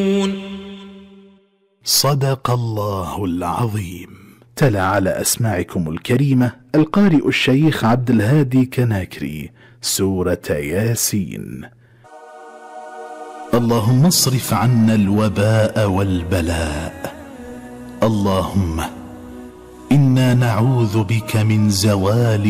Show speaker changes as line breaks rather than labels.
صدق الله العظيم. تلا على أسماعكم الكريمة القارئ الشيخ عبد الهادي كناكري سورة ياسين. اللهم اصرف عنا الوباء والبلاء. اللهم إنا نعوذ بك من زوال